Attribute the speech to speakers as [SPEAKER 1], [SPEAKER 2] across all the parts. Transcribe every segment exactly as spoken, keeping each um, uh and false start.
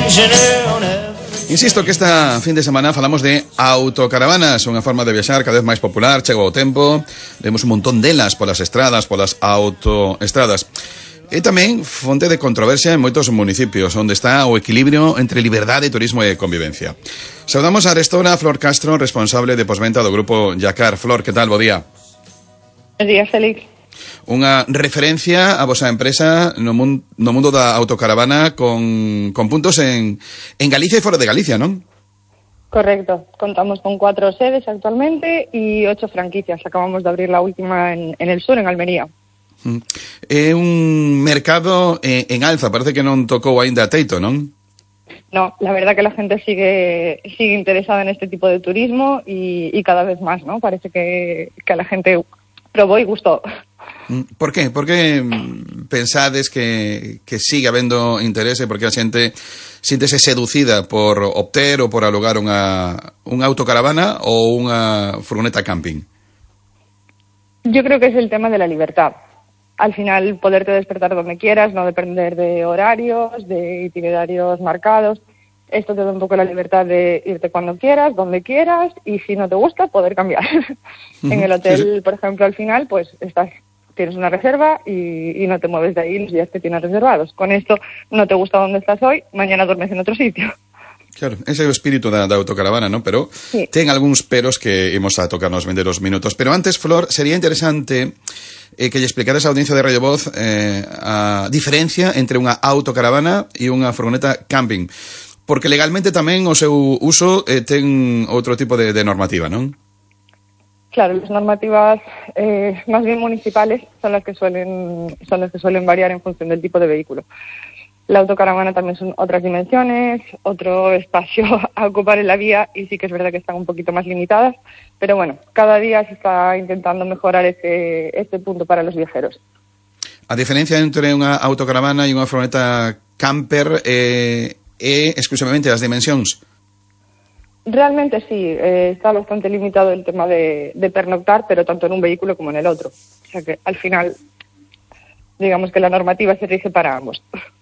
[SPEAKER 1] Insisto que esta fin de semana falamos de autocaravanas, unha forma de viaxar cada vez máis popular, chego ao tempo, vemos un montón delas polas estradas, polas autoestradas. E tamén fonte de controversia en moitos municipios, onde está o equilibrio entre liberdade, turismo e convivencia. Saudamos a Arestora Flor Castro, responsable de posventa do grupo Yacar. Flor, que tal? Bo día.
[SPEAKER 2] Bo día, Félix.
[SPEAKER 1] Unha referencia a vosa empresa no, mun, no mundo da autocaravana con, con puntos en, en Galicia e fora de Galicia, non?
[SPEAKER 2] Correcto. Contamos con cuatro sedes actualmente y ocho franquicias. Acabamos de abrir la última en, en el sur, en Almería.
[SPEAKER 1] É un mercado en, en alza. Parece que non tocou aínda a teito, non?
[SPEAKER 2] No, la verdad que la gente sigue sigue interesada en este tipo de turismo y, y cada vez más, ¿no? Parece que, que a la gente probó y gustó.
[SPEAKER 1] Por qué? Por que pensades que, que sigue habendo interese? Porque a xente síntese seducida por obter ou por alugar unha, unha autocaravana ou unha furgoneta camping?
[SPEAKER 2] Yo creo que es el tema de la libertad. Al final, poderte despertar donde quieras, no depender de horarios, de itinerarios marcados. Esto te da un poco la libertad de irte cuando quieras, donde quieras, y si no te gusta, poder cambiar. Uh-huh. En el hotel, sí, sí. Por ejemplo, al final, pues estás... tienes una reserva y, y no te mueves de ahí los días que tienes reservados. Con esto no te gusta donde estás hoy, mañana duermes en otro sitio.
[SPEAKER 1] Claro, ese é o espírito da, da autocaravana, ¿no? Pero sí, ten algúns peros que imos a tocarnos vender os minutos. Pero antes, Flor, sería interesante eh, que lle explicaras a audiencia de Radio Voz eh, a diferencia entre unha autocaravana e unha furgoneta camping. Porque legalmente tamén o seu uso eh, ten outro tipo de, de normativa, non?
[SPEAKER 2] Claro, las normativas eh, más bien municipales son las que suelen son las que suelen variar en función del tipo de vehículo. La autocaravana también son otras dimensiones, otro espacio a ocupar en la vía y sí que es verdad que están un poquito más limitadas, pero bueno, cada día se está intentando mejorar ese, este punto para los viajeros.
[SPEAKER 1] A diferencia entre unha autocaravana e unha furgoneta camper é eh, exclusivamente as dimensións?
[SPEAKER 2] Realmente sí, eh, está bastante limitado el tema de, de pernoctar, pero tanto en un vehículo como en el otro. O sea que al final, digamos que la normativa se rige para ambos.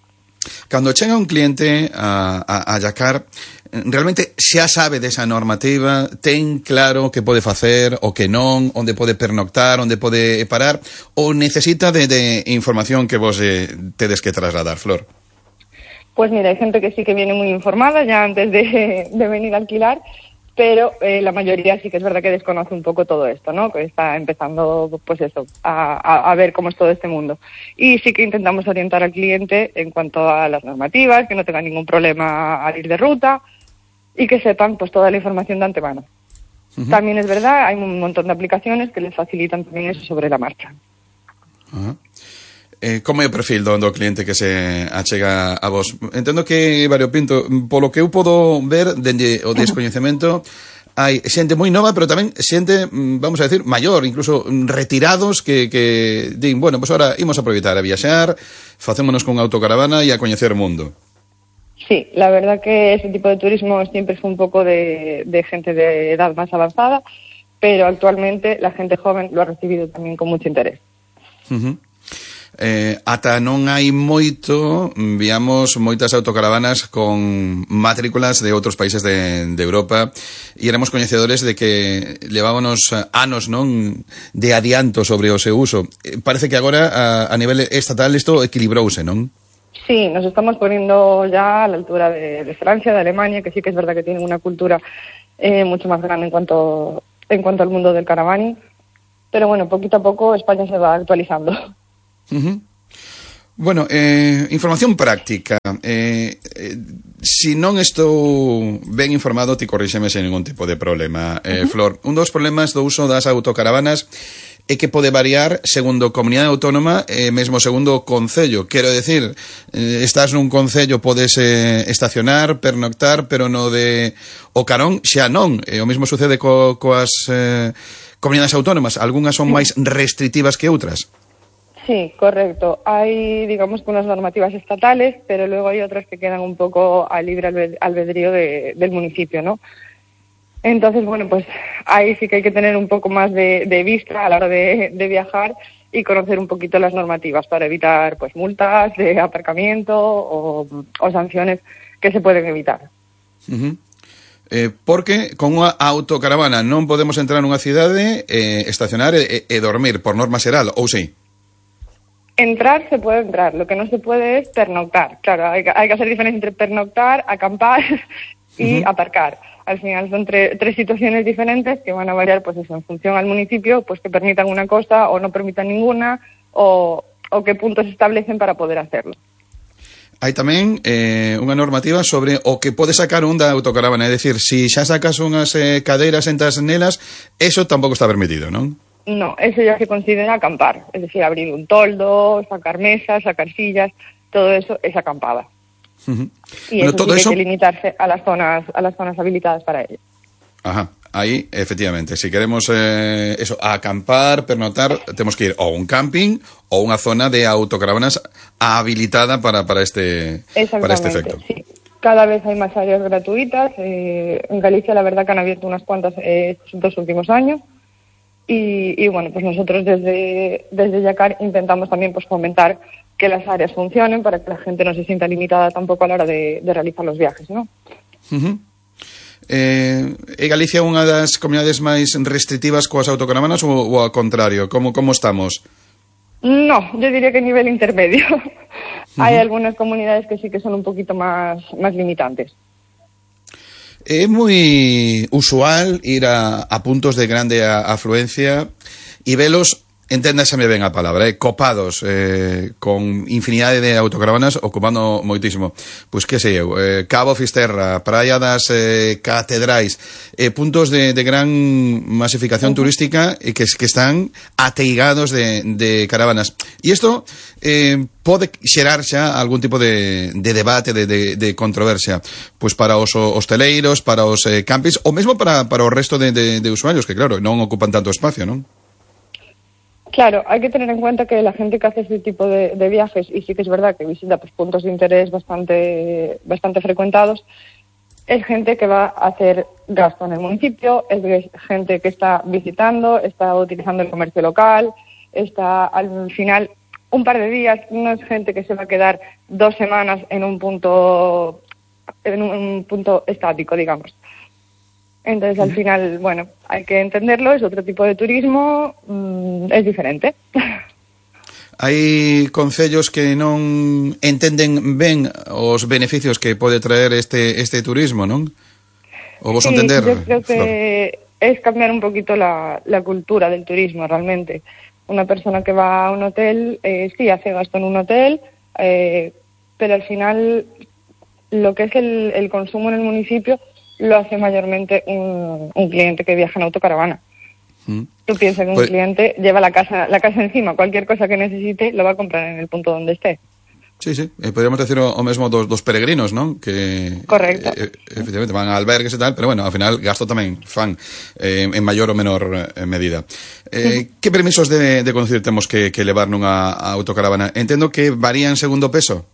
[SPEAKER 1] Cando chega un cliente a, a, a Yacar, realmente xa sabe desa normativa, ten claro que pode facer o que non, onde pode pernoctar, onde pode parar, ou necesita de, de información que vos eh, tedes que trasladar, Flor?
[SPEAKER 2] Pues mira, hay gente que sí que viene muy informada ya antes de, de venir a alquilar, pero eh, la mayoría sí que es verdad que desconoce un poco todo esto, ¿no? Que está empezando, pues eso, a, a, a ver cómo es todo este mundo. Y sí que intentamos orientar al cliente en cuanto a las normativas, que no tenga ningún problema al ir de ruta y que sepan pues toda la información de antemano. Uh-huh. También es verdad, hay un montón de aplicaciones que les facilitan también eso sobre la marcha.
[SPEAKER 1] Uh-huh. Eh, como é o perfil do, do cliente que se achega a vos? Entendo que é variopinto. Polo que eu podo ver, dende o descoñecemento, hai xente moi nova, pero tamén xente, vamos a decir, maior, incluso retirados, que, que din, bueno, pues ahora imos a aproveitar a viaxar, facémonos con autocaravana e a coñecer o mundo.
[SPEAKER 2] Sí, la verdad que ese tipo de turismo siempre fue un poco de, de gente de edad más avanzada, pero actualmente la gente joven lo ha recibido también con mucho interés.
[SPEAKER 1] Uh-huh. Eh, ata non hai moito, víamos moitas autocaravanas con matrículas de outros países de, de Europa e éramos coñecedores de que levábamos anos, non, de adianto sobre o seu uso. Parece que agora a, a nivel estatal isto equilibrouse, non?
[SPEAKER 2] Sí, nos estamos poniendo ya a la altura de, de Francia, de Alemania, que sí que es verdad que tienen una cultura eh, mucho más grande en cuanto, en cuanto al mundo del caravaning, pero bueno, poquito a poco España se va actualizando.
[SPEAKER 1] Uh-huh. Bueno, eh, información práctica. Eh, eh, si non estou ben informado, ti corríxeme sen ningún tipo de problema. Eh, uh-huh. Flor, un dos problemas do uso das autocaravanas é que pode variar segundo comunidade autónoma e eh, mesmo segundo concello. Quero decir, eh, estás nun concello, podes eh, estacionar, pernoctar, pero no de o Carón xa non. E o mesmo sucede co, coas eh, comunidades autónomas. Algúnas son máis restrictivas que outras.
[SPEAKER 2] Sí, correcto. Hay, digamos, unas normativas estatales, pero luego hay otras que quedan un poco a libre albedrío de, del municipio, ¿no? Entonces, bueno, pues ahí sí que hay que tener un poco más de, de vista a la hora de, de viajar y conocer un poquito las normativas para evitar, pues, multas de aparcamiento o, o sanciones que se pueden evitar.
[SPEAKER 1] Uh-huh. Eh, porque con unha autocaravana non podemos entrar nunha cidade, eh, estacionar e, e dormir, por norma xeral, ou sí?
[SPEAKER 2] Entrar se puede entrar, lo que no se puede es pernoctar. Claro, hay, hay que hacer diferencia entre pernoctar, acampar y uh-huh. aparcar. Al final son tre, tres situaciones diferentes que van a variar, pues eso, en función al municipio, pues que permitan una cosa o no permitan ninguna, o, o qué puntos se establecen para poder hacerlo.
[SPEAKER 1] Hai tamén eh, unha normativa sobre o que pode sacar un da autocaravana, é dicir, se si xa sacas unhas eh, cadeiras entas nelas, eso tampouco está permitido, non?
[SPEAKER 2] No, eso ya se considera acampar, es decir, abrir un toldo, sacar mesas, sacar sillas, todo eso es acampada. Uh-huh. Y bueno, eso todo sí eso... hay que limitarse a las zonas, a las zonas habilitadas para ello.
[SPEAKER 1] Ajá. Ahí, efectivamente, si queremos eh, eso, acampar, pernotar, tenemos que ir o a un camping o a una zona de autocaravanas habilitada para, para, este, para este efecto.
[SPEAKER 2] Sí. Cada vez hay más áreas gratuitas. Eh, en Galicia, la verdad, que han abierto unas cuantas eh, estos dos últimos años. Y, y bueno, pues nosotros desde, desde Yacar intentamos también pues fomentar que las áreas funcionen para que la gente no se sienta limitada tampoco a la hora de, de realizar los viajes, ¿no?
[SPEAKER 1] Uh-huh. Eh, é Galicia unha das comunidades máis restrictivas coas autocaravanas ou, ou ao contrario? Como, como estamos?
[SPEAKER 2] No, yo diría que a nivel intermedio. Uh-huh. Hay algunas comunidades que sí que son un poquito más, más limitantes.
[SPEAKER 1] É moi usual ir a, a puntos de grande afluencia e velos, enténdaseme ben a palabra, eh, copados, eh, con infinidade de autocaravanas ocupando moitísimo. Pois que sei eu, eh, Cabo Fisterra, Praia das eh, Catedrais, eh, puntos de, de gran masificación uh-huh. turística eh, que, que están ateigados de, de caravanas. E isto eh, pode xerar xa algún tipo de, de debate, de, de, de controversia, pois para os hosteleiros, para os eh, campings, ou mesmo para, para o resto de, de, de usuarios, que claro, non ocupan tanto espacio, non?
[SPEAKER 2] Claro, hay que tener en cuenta que la gente que hace este tipo de, de viajes, y sí que es verdad que visita pues, puntos de interés bastante, bastante frecuentados, es gente que va a hacer gasto en el municipio, es gente que está visitando, está utilizando el comercio local, está al final un par de días, no es gente que se va a quedar dos semanas en un punto, en un punto estático, digamos. Entonces, al final, bueno, hay que entenderlo, es otro tipo de turismo, mmm, es diferente.
[SPEAKER 1] Hai concellos que non entenden ben os beneficios que pode traer este este turismo, non? O vos
[SPEAKER 2] sí,
[SPEAKER 1] entender,
[SPEAKER 2] yo creo que
[SPEAKER 1] Flor?
[SPEAKER 2] Es cambiar un poquito la, la cultura del turismo, realmente. Una persona que va a un hotel, eh, sí, hace gasto en un hotel, eh, pero al final lo que es el, el consumo en el municipio lo hace mayormente un, un cliente que viaja en autocaravana. Mm. Tú piensas que un pues, cliente lleva la casa la casa encima, cualquier cosa que necesite lo va a comprar en el punto donde esté.
[SPEAKER 1] Sí, sí, eh, podríamos decir o, o mesmo dos, dos peregrinos, non? Que,
[SPEAKER 2] correcto.
[SPEAKER 1] Eh, efectivamente, van a albergues e tal, pero bueno, ao final gasto tamén fan eh, en maior ou menor eh, medida. Eh, mm. Que permisos de, de conducir temos que, que levar nunha autocaravana? Entendo que varían segundo peso.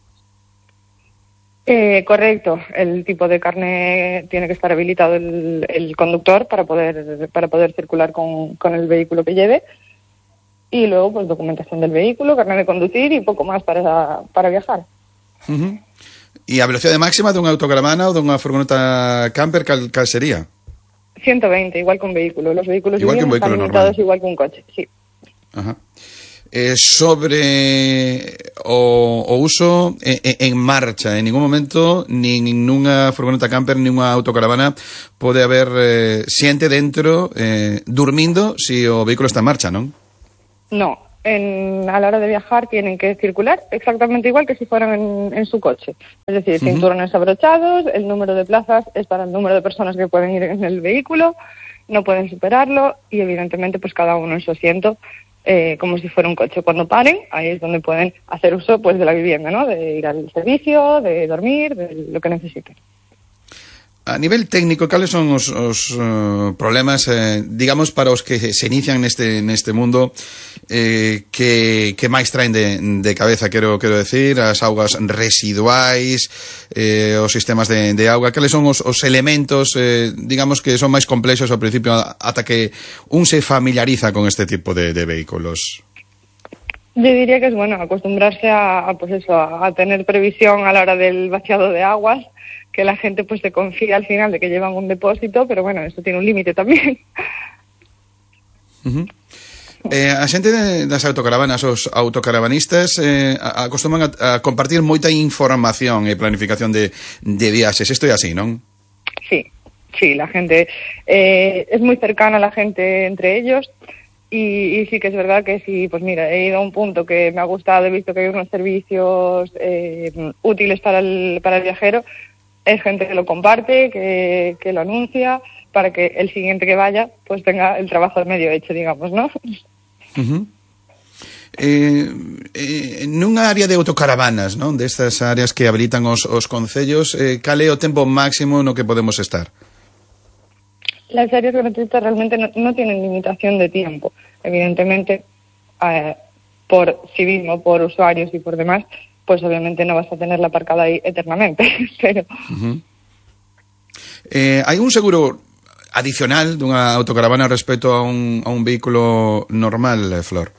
[SPEAKER 2] Eh, correcto, el tipo de carne tiene que estar habilitado el, el conductor para poder para poder circular con, con el vehículo que lleve y luego pues documentación del vehículo, carne de conducir y poco más para, para viajar.
[SPEAKER 1] Uh-huh. ¿Y a velocidade máxima dunha autocaravana ou dunha furgoneta camper cal, cal sería?
[SPEAKER 2] ciento veinte, igual que un vehículo. Los vehículos
[SPEAKER 1] igual que un vehículo
[SPEAKER 2] están limitados
[SPEAKER 1] normal.
[SPEAKER 2] Igual que un coche, sí.
[SPEAKER 1] Ajá. Eh, sobre o, o uso en, en marcha, en ningún momento nin nunha furgoneta camper nin unha autocaravana pode haber eh, xente dentro eh, dormindo si o vehículo está en marcha, non?
[SPEAKER 2] No, en, a la hora de viajar tienen que circular exactamente igual que si fueran en, en su coche, es decir, uh-huh. cinturones abrochados, el número de plazas es para el número de personas que pueden ir en el vehículo, no pueden superarlo y evidentemente pues cada uno en su asiento. Eh, como si fuera un coche. Cuando paren, ahí es donde pueden hacer uso pues de la vivienda, ¿no? De ir al servicio, de dormir, de lo que necesiten.
[SPEAKER 1] A nivel técnico, cales son os, os uh, problemas, eh, digamos, para os que se inician neste neste mundo eh, que, que máis traen de, de cabeza, quero, quero decir, as augas residuais, eh, os sistemas de, de auga, cales son os, os elementos, eh, digamos, que son máis complexos ao principio ata que un se familiariza con este tipo de, de vehículos?
[SPEAKER 2] Yo diría que es bueno acostumbrarse a, a pues eso, a tener previsión a la hora del vaciado de aguas, que la gente pues se confía al final de que llevan un depósito, pero bueno, eso tiene un límite tamén.
[SPEAKER 1] Uh-huh. Eh, a xente das autocaravanas, os autocaravanistas eh, acostuman a, a compartir moita información e planificación de, de viaxes. Isto é así, non?
[SPEAKER 2] Sí, sí, la gente eh, es muy cercana la gente entre ellos y, y sí que es verdad que sí, pues mira, he ido a un punto que me ha gustado, he visto que hay unos servicios eh, útiles para el, para el viajero, es gente que lo comparte, que, que lo anuncia, para que el siguiente que vaya pues tenga el trabajo medio hecho, digamos, ¿no?
[SPEAKER 1] Uh-huh. eh, eh, nunha área de autocaravanas, non? Destas áreas que habilitan os, os concellos, eh, cal é o tempo máximo no que podemos estar?
[SPEAKER 2] Las áreas gratuitas realmente no, no tienen limitación de tiempo, evidentemente eh, por civismo, por usuarios y por demás, pues obviamente no vas a tenerla aparcada ahí eternamente, pero...
[SPEAKER 1] Uh-huh. eh, hai un seguro adicional dunha autocaravana respecto a un, a un vehículo normal, Flor?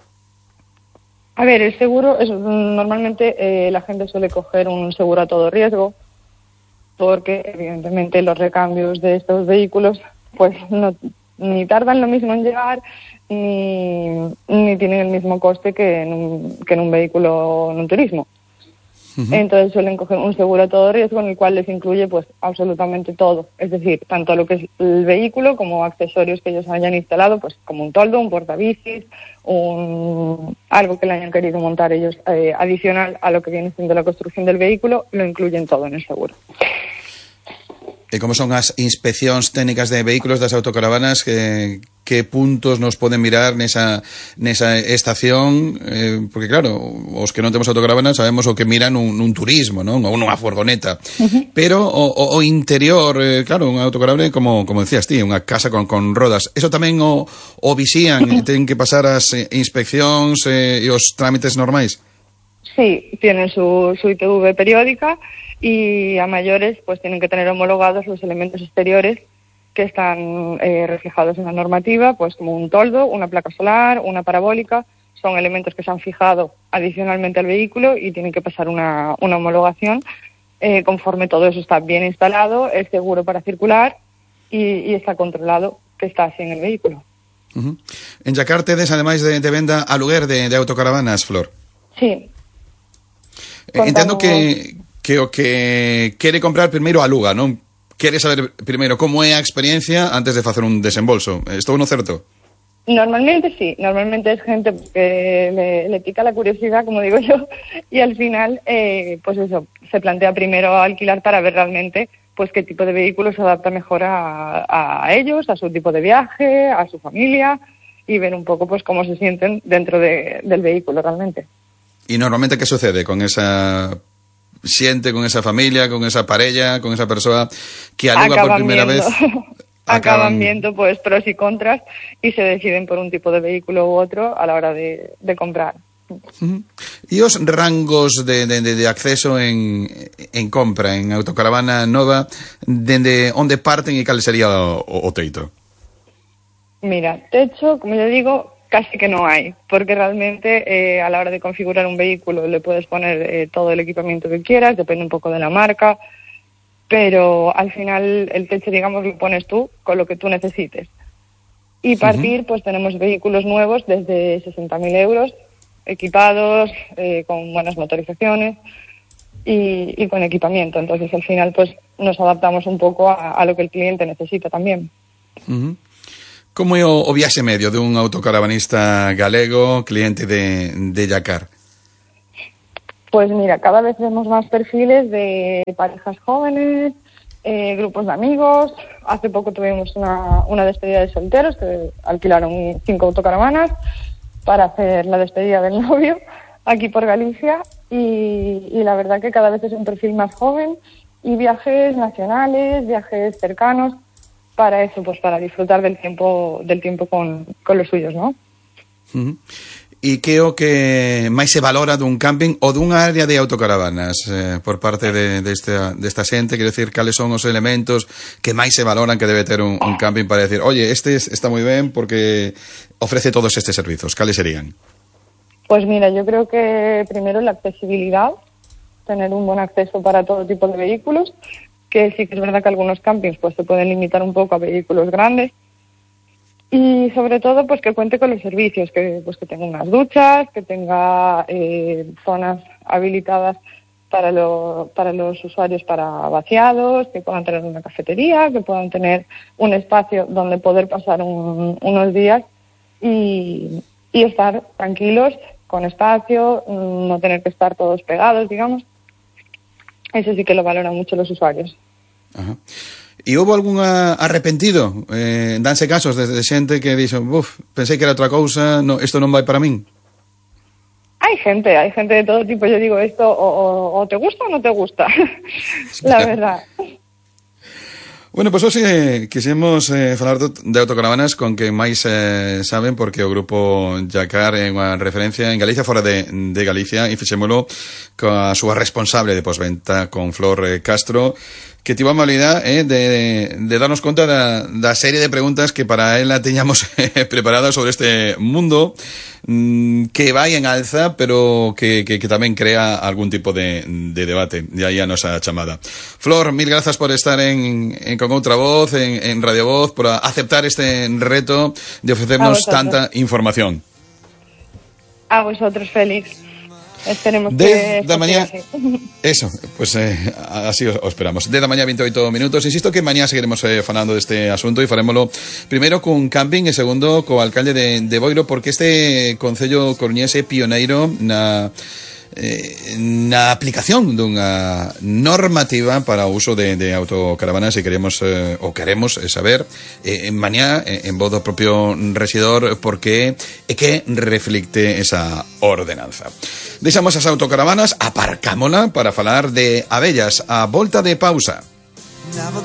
[SPEAKER 2] A ver, el seguro, es, normalmente eh, la gente suele coger un seguro a todo riesgo, porque evidentemente los recambios de estos vehículos pues no, ni tardan lo mismo en llegar, ni, ni tienen el mismo coste que en un, que en un vehículo en un turismo. Uh-huh. Entonces suelen coger un seguro a todo riesgo en el cual les incluye pues absolutamente todo, es decir, tanto lo que es el vehículo como accesorios que ellos hayan instalado, pues como un toldo, un portabicis, un algo que le hayan querido montar ellos eh, adicional a lo que viene siendo la construcción del vehículo, lo incluyen todo en el seguro.
[SPEAKER 1] E como son as inspeccións técnicas de vehículos das autocaravanas, que, que puntos nos poden mirar nesa, nesa estación? Eh, porque claro, os que non temos autocaravanas sabemos o que miran un, un turismo, non? Ou nunha furgoneta. Uh-huh. Pero o, o, o interior, eh, claro, unha autocaravana, como, como decías ti, unha casa con, con rodas. Eso tamén o, o visían, uh-huh. Ten que pasar as inspeccións eh, e os trámites normais?
[SPEAKER 2] Sí, tienen su, su I T V periódica y a mayores pues tienen que tener homologados los elementos exteriores que están eh, reflejados en la normativa, pues como un toldo, una placa solar, una parabólica, son elementos que se han fijado adicionalmente al vehículo y tienen que pasar una, una homologación eh, conforme todo eso está bien instalado, es seguro para circular y, y está controlado que está así en el vehículo.
[SPEAKER 1] Uh-huh. En Yacar tedes, ademais de, de venda, aluguer de, de autocaravanas, Flor?
[SPEAKER 2] Sí.
[SPEAKER 1] Contamos... Entendo que, que o que quere comprar primeiro aluga, non? Quere saber primeiro como é a experiencia antes de facer un desembolso. Estou no certo?
[SPEAKER 2] Normalmente sí, normalmente es gente que le, le pica la curiosidad, como digo yo, y al final, eh, pues eso, se plantea primero alquilar para ver realmente pues qué tipo de vehículo se adapta mejor a, a ellos, a su tipo de viaje, a su familia, y ver un poco pues cómo se sienten dentro de, del vehículo realmente.
[SPEAKER 1] ¿Y normalmente qué sucede con esa xente, con esa familia, con esa parella, con esa persoa que aluga
[SPEAKER 2] Acaban
[SPEAKER 1] por primera
[SPEAKER 2] viendo.
[SPEAKER 1] vez?
[SPEAKER 2] Acaban viendo pues pros y contras y se deciden por un tipo de vehículo u otro a la hora de, de comprar.
[SPEAKER 1] Uh-huh. E os rangos de, de, de acceso en, en compra, en autocaravana nova, dende onde parten e cal sería o, o teito?
[SPEAKER 2] Mira, techo, como yo digo, casi que no hay, porque realmente eh, a la hora de configurar un vehículo le puedes poner eh, todo el equipamiento que quieras, depende un poco de la marca, pero al final el techo, digamos, lo pones tú con lo que tú necesites. Y partir, uh-huh. pues tenemos vehículos nuevos desde sesenta mil euros, equipados, eh, con buenas motorizaciones y, y con equipamiento. Entonces al final pues nos adaptamos un poco a, a lo que el cliente necesita también.
[SPEAKER 1] Uh-huh. Como é o, o viaxe medio dun autocaravanista galego, cliente de, de Yacar?
[SPEAKER 2] Pues mira, cada vez vemos más perfiles de parejas jóvenes, eh, grupos de amigos. Hace poco tuvimos una, una despedida de solteros que alquilaron cinco autocaravanas para hacer la despedida del novio aquí por Galicia y, y la verdad que cada vez es un perfil más joven y viajes nacionales, viajes cercanos, para eso, pues para disfrutar del tiempo del tiempo con, con los suyos, ¿no?
[SPEAKER 1] Uh-huh. E que o que máis se valora dun camping ou dunha área de autocaravanas eh, por parte de, de esta, desta xente? Quero decir, cales son os elementos que máis se valoran que debe ter un, un camping para decir, oye, este está moi ben porque ofrece todos estes servizos? Cales serían?
[SPEAKER 2] Pues mira, yo creo que primero la accesibilidad, tener un buen acceso para todo tipo de vehículos, que sí que es verdad que algunos campings pues se pueden limitar un poco a vehículos grandes. Y sobre todo pues que cuente con los servicios, que pues que tenga unas duchas, que tenga eh, zonas habilitadas para, lo, para los usuarios para vaciados, que puedan tener una cafetería, que puedan tener un espacio donde poder pasar un, unos días y, y estar tranquilos, con espacio, no tener que estar todos pegados, digamos. Eso sí que lo valoran mucho los usuarios.
[SPEAKER 1] Ajá. E houve algún arrepentido? Eh, danse casos de, de xente que dixo, buf, pensei que era outra cousa, no, isto non vai para min.
[SPEAKER 2] Hay gente, hay gente de todo tipo. Yo digo, esto o, o, o te gusta o no te gusta, la verdad.
[SPEAKER 1] Bueno, pois pues, hoxe quixemos eh, falar de autocaravanas con que máis eh, saben, porque o grupo Jacar é unha referencia en Galicia, fora de, de Galicia, e fixémolo coa súa responsable de postventa, con Flor eh, Castro, que tivo a amabilidade eh, de, de darnos conta da, da serie de preguntas que para ela teñamos eh, preparadas sobre este mundo mmm, que vai en alza, pero que, que, que tamén crea algún tipo de, de debate. De aí a nosa chamada. Flor, mil grazas por estar en, en Con Outra Voz, en, en Radio Voz, por aceptar este reto de ofrecernos tanta información.
[SPEAKER 2] A vosotros, Félix. Esperemos
[SPEAKER 1] de
[SPEAKER 2] que
[SPEAKER 1] da mañá, eso, pues eh, así o esperamos. De da mañá veinte e oito minutos. Insisto que mañá seguiremos eh, falando deste asunto e farémolo primeiro cun camping e segundo co alcalde de, de Boiro, porque este concello coruñés é pioneiro na eh, na aplicación dunha normativa para o uso de, de autocaravanas, e queremos eh, ou queremos saber eh, en mañá eh, en voz do propio rexidor porque é que reflicte esa ordenanza. Deixamos as autocaravanas, aparcámola para falar de abellas a volta de pausa.